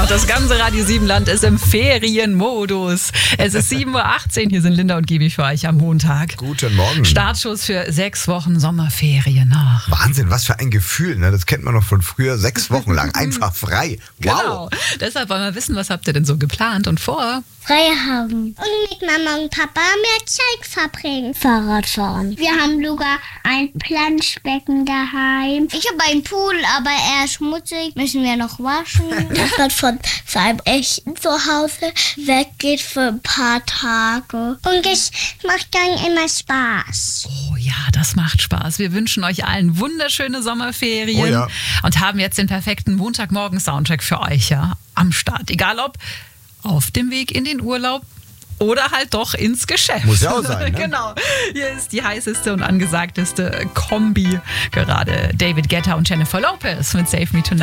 Und das ganze Radio 7 Land ist im Ferienmodus. Es ist 7.18 Uhr. Hier sind Linda und Gibi für euch am Montag. Guten Morgen. Startschuss für 6 Wochen Sommerferien. Ach. Wahnsinn, was für ein Gefühl. Ne? Das kennt man noch von früher. 6 Wochen lang einfach frei. Wow. Genau. Deshalb wollen wir wissen, was habt ihr denn so geplant und vor? Frei haben. Und mit Mama und Papa mehr Zeit verbringen. Fahrrad fahren. Wir haben sogar ein Planschbecken daheim. Ich habe einen Pool, aber er ist schmutzig. Müssen wir noch waschen. Dass man von seinem echten Zuhause weggeht für ein paar Tage. Und es macht dann immer Spaß. Oh ja, das macht Spaß. Wir wünschen euch allen wunderschöne Sommerferien. Oh ja. Und haben jetzt den perfekten Montagmorgen-Soundtrack für euch ja am Start. Egal ob auf dem Weg in den Urlaub oder halt doch ins Geschäft. Muss ja auch sein, ne? Genau. Hier ist die heißeste und angesagteste Kombi. Gerade David Guetta und Jennifer Lopez mit Save Me Tonight.